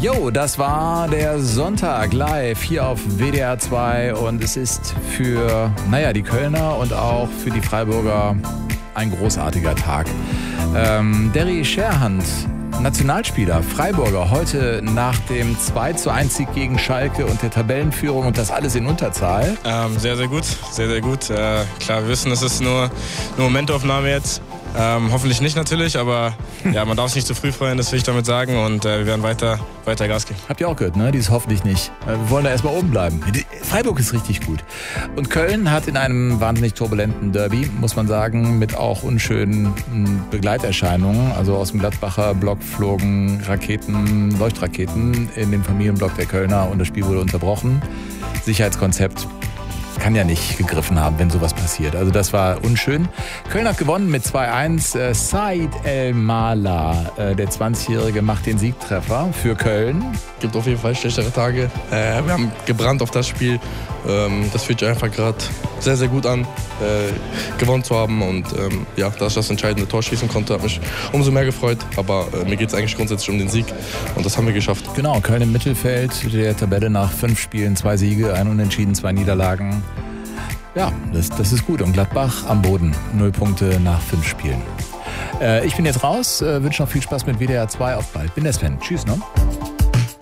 Jo, das war der Sonntag live hier auf WDR 2 und es ist für, die Kölner und auch für die Freiburger ein großartiger Tag. Derry Scherhand, Nationalspieler, Freiburger, heute nach dem 2:1 Sieg gegen Schalke und der Tabellenführung und das alles in Unterzahl. Sehr, sehr gut, sehr, sehr gut. Klar, wir wissen, es ist nur eine Momentaufnahme jetzt. Hoffentlich nicht natürlich, aber ja, man darf sich nicht zu früh freuen, das will ich damit sagen und wir werden weiter Gas geben. Habt ihr auch gehört, ne? Dieses hoffentlich nicht. Wir wollen da erstmal oben bleiben. Freiburg ist richtig gut. Und Köln hat in einem wahnsinnig turbulenten Derby, muss man sagen, mit auch unschönen Begleiterscheinungen. Also aus dem Gladbacher Block flogen Leuchtraketen in den Familienblock der Kölner und das Spiel wurde unterbrochen. Sicherheitskonzept kann ja nicht gegriffen haben, wenn sowas passiert. Also das war unschön. Köln hat gewonnen mit 2:1. Said El-Mala, der 20-Jährige, macht den Siegtreffer für Köln. Gibt auf jeden Fall schlechtere Tage. Wir haben gebrannt auf das Spiel. Das fühlt sich einfach gerade sehr, sehr gut an, gewonnen zu haben. Und dass ich das entscheidende Tor schießen konnte, hat mich umso mehr gefreut. Aber mir geht es eigentlich grundsätzlich um den Sieg. Und das haben wir geschafft. Genau, Köln im Mittelfeld der Tabelle nach 5 Spielen, 2 Siege, 1 Unentschieden, 2 Niederlagen. Ja, das ist gut. Und Gladbach am Boden. 0 Punkte nach 5 Spielen. Ich bin jetzt raus, wünsche noch viel Spaß mit WDR 2. Auf bald. Bin der Sven. Tschüss, ne?